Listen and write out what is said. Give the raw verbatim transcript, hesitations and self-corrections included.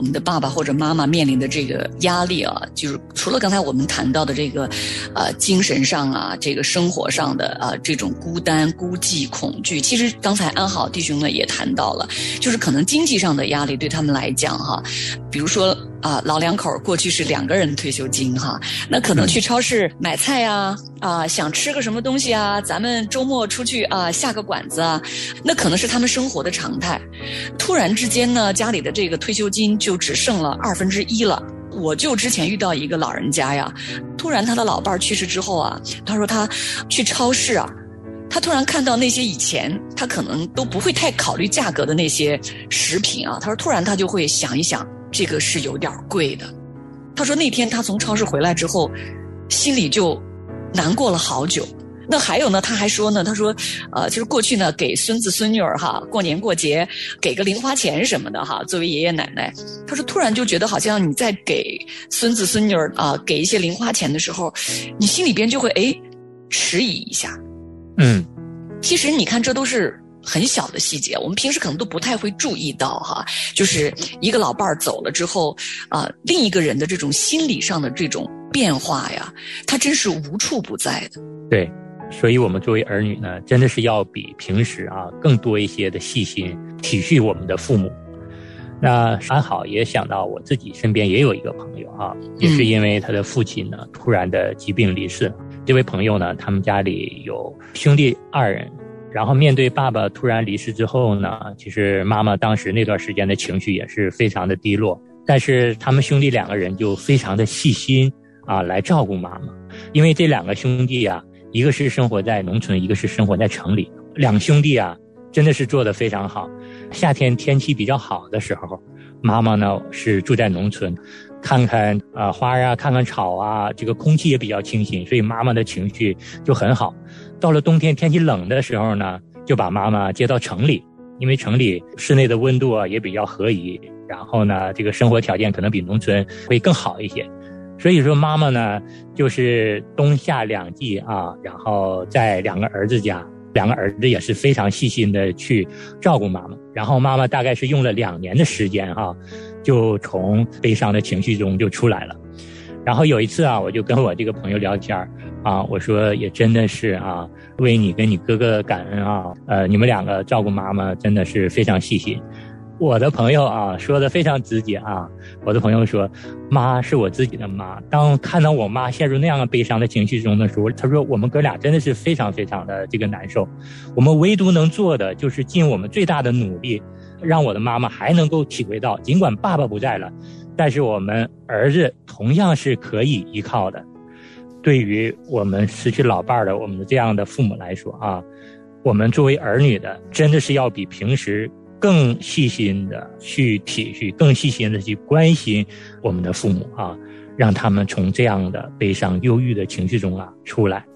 我们的爸爸或者妈妈面临的这个压力啊，就是除了刚才我们谈到的这个呃精神上啊，这个生活上的啊、呃、这种孤单、孤寂、恐惧，其实刚才安好弟兄呢也谈到了，就是可能经济上的压力对他们来讲哈，比如说啊、呃、老两口过去是两个人退休金哈，那可能去超市买菜啊啊、呃、想吃个什么东西啊，咱们周末出去啊、呃、下个馆子啊，那可能是他们生活的常态。突然之间呢，家里的这个退休金就只剩了二分之一了。我就之前遇到一个老人家呀，突然他的老伴去世之后啊，他说他去超市啊，他突然看到那些以前他可能都不会太考虑价格的那些食品啊，他说突然他就会想一想，这个是有点贵的。他说那天他从超市回来之后，心里就难过了好久。那还有呢，他还说呢，他说呃就是过去呢给孙子孙女儿哈过年过节给个零花钱什么的哈，作为爷爷奶奶，他说突然就觉得好像你在给孙子孙女儿啊、呃、给一些零花钱的时候，你心里边就会诶迟疑一下。 嗯， 其实你看这都是很小的细节，我们平时可能都不太会注意到哈，就是一个老伴儿走了之后啊、呃、另一个人的这种心理上的这种变化呀，它真是无处不在的。 对，所以我们作为儿女呢，真的是要比平时啊更多一些的细心体恤我们的父母。那安好也想到我自己身边也有一个朋友啊，也是因为他的父亲呢突然的疾病离世了。这位朋友呢，他们家里有兄弟二人，然后面对爸爸突然离世之后呢，其实妈妈当时那段时间的情绪也是非常的低落，但是他们兄弟两个人就非常的细心啊来照顾妈妈。因为这两个兄弟啊，一个是生活在农村，一个是生活在城里，两兄弟啊真的是做得非常好。夏天天气比较好的时候，妈妈呢是住在农村，看看啊、呃、花啊，看看草啊，这个空气也比较清新，所以妈妈的情绪就很好。到了冬天天气冷的时候呢，就把妈妈接到城里，因为城里室内的温度啊也比较合宜，然后呢这个生活条件可能比农村会更好一些。所以说妈妈呢就是冬夏两季啊，然后在两个儿子家，两个儿子也是非常细心的去照顾妈妈。然后妈妈大概是用了两年的时间啊，就从悲伤的情绪中就出来了。然后有一次啊，我就跟我这个朋友聊天啊，我说也真的是啊，为你跟你哥哥感恩啊，呃，你们两个照顾妈妈真的是非常细心。我的朋友啊说的非常直接啊，我的朋友说，妈是我自己的妈，当看到我妈陷入那样的悲伤的情绪中的时候，他说我们哥俩真的是非常非常的这个难受，我们唯独能做的就是尽我们最大的努力，让我的妈妈还能够体会到，尽管爸爸不在了，但是我们儿子同样是可以依靠的。对于我们失去老伴的我们的这样的父母来说啊，我们作为儿女的真的是要比平时更细心的去体恤，更细心的去关心我们的父母啊，让他们从这样的悲伤忧郁的情绪中啊出来。